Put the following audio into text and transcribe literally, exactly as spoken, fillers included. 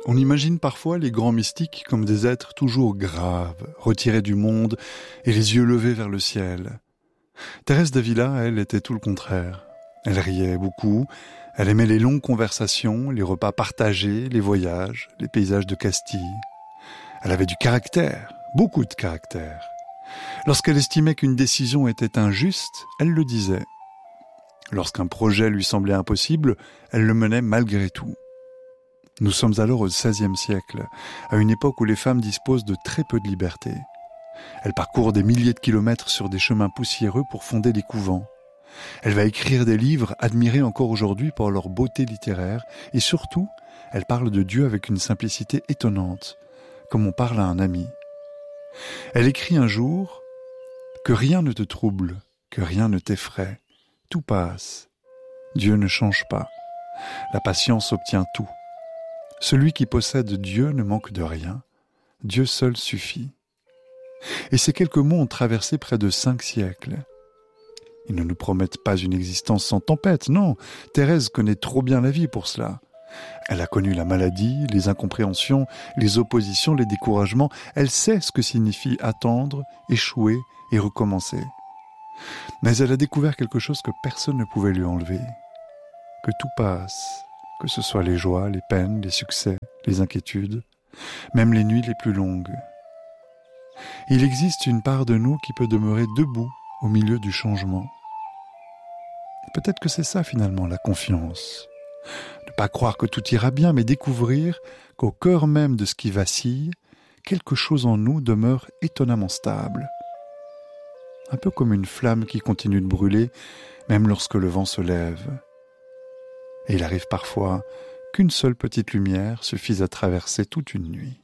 On imagine parfois les grands mystiques comme des êtres toujours graves, retirés du monde et les yeux levés vers le ciel. Thérèse d'Avila, elle, était tout le contraire. Elle riait beaucoup, elle aimait les longues conversations, les repas partagés, les voyages, les paysages de Castille. Elle avait du caractère, beaucoup de caractère. Lorsqu'elle estimait qu'une décision était injuste, elle le disait. Lorsqu'un projet lui semblait impossible, elle le menait malgré tout. Nous sommes alors au seizième siècle, à une époque où les femmes disposent de très peu de liberté. Elles parcourent des milliers de kilomètres sur des chemins poussiéreux pour fonder des couvents. Elle va écrire des livres admirés encore aujourd'hui pour leur beauté littéraire et surtout, elle parle de Dieu avec une simplicité étonnante, comme on parle à un ami. Elle écrit un jour « Que rien ne te trouble, que rien ne t'effraie, tout passe. Dieu ne change pas. La patience obtient tout. Celui qui possède Dieu ne manque de rien. Dieu seul suffit. » Et ces quelques mots ont traversé près de cinq siècles. Ils ne nous promettent pas une existence sans tempête, non. Thérèse connaît trop bien la vie pour cela. Elle a connu la maladie, les incompréhensions, les oppositions, les découragements. Elle sait ce que signifie attendre, échouer et recommencer. Mais elle a découvert quelque chose que personne ne pouvait lui enlever. Que tout passe, que ce soit les joies, les peines, les succès, les inquiétudes, même les nuits les plus longues. Il existe une part de nous qui peut demeurer debout au milieu du changement. Peut-être que c'est ça finalement la confiance. Ne pas croire que tout ira bien, mais découvrir qu'au cœur même de ce qui vacille, quelque chose en nous demeure étonnamment stable. Un peu comme une flamme qui continue de brûler, même lorsque le vent se lève. Et il arrive parfois qu'une seule petite lumière suffise à traverser toute une nuit.